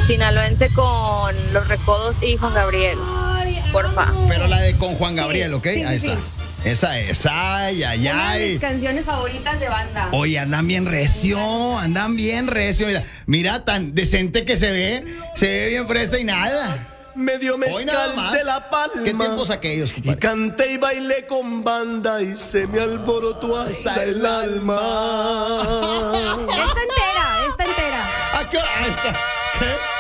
Sinaloense con Los Recodos y Juan Gabriel. Porfa. Pero la de con Juan Gabriel, Sí, ¿ok? sí, Ahí sí, está. sí. Esa es. Ay, ay, Una de mis ay. canciones favoritas de banda. Oye, andan bien recio, andan bien recio. Mira, tan decente que se ve bien fresa y nada. Medio Hoy nada mezcal más. de La Palma. ¿Qué tiempos aquellos, Y compadre? canté y bailé con banda y se me alborotó hasta el alma. Está entera, está entera. ¿A qué hora? Ahí está. ¿Qué?